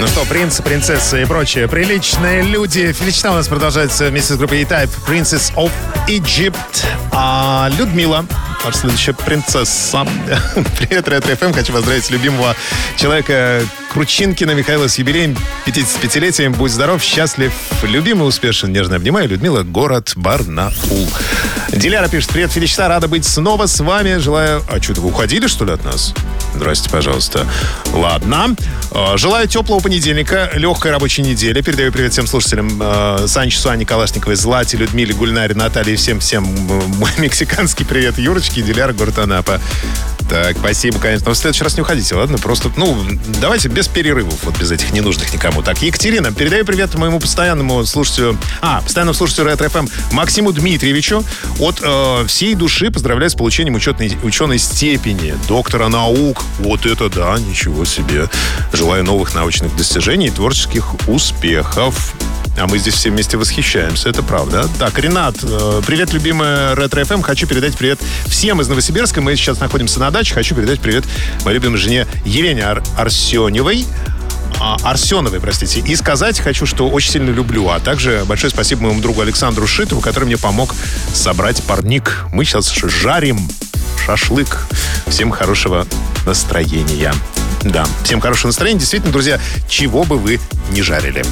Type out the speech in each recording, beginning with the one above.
Ну что, принцы, принцессы и прочие приличные люди. Филичта у нас продолжается вместе с группой E-Type. Princess of Egypt. А Людмила, наша следующая принцесса. Привет, Ретро-ФМ. Хочу поздравить любимого человека Кручинкина Михаила с юбилеем 55-летием. Будь здоров, счастлив, любимый, успешен, нежно обнимаю. Людмила, город Барнаул. Диляра пишет: привет, Филичта, рада быть снова с вами. Желаю... А что-то вы уходили, что ли, от нас? Здрасте, пожалуйста. Ладно. Желаю теплого понедельника, легкой рабочей недели. Передаю привет всем слушателям Санчесу, Ане Калашниковой, Злате, Людмиле, Гульнаре, Наталье, всем мой мексиканский привет, Юрочке, Диляра, город Анапа. Так, спасибо, конечно. Но в следующий раз не уходите, ладно? Просто, давайте без перерывов, вот без этих ненужных никому. Так, Екатерина, передаю привет моему постоянному слушателю, Ретро-ФМ Максиму Дмитриевичу. От всей души поздравляю с получением ученой степени доктора наук. Вот это да, ничего себе. Желаю новых научных достижений и творческих успехов. А мы здесь все вместе восхищаемся, это правда. Так, Ренат, привет, любимая Ретро-ФМ. Хочу передать привет всем из Новосибирска. Мы сейчас находимся на даче. Хочу передать привет моей любимой жене Елене Арсеновой, простите. И сказать хочу, что очень сильно люблю. А также большое спасибо моему другу Александру Шитову, который мне помог собрать парник. Мы сейчас жарим шашлык. Всем хорошего настроения. Да, всем хорошего настроения. Действительно, друзья, чего бы вы ни жарили.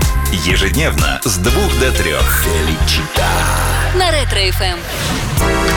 Ежедневно с 2 до 3. На Ретро-ФМ.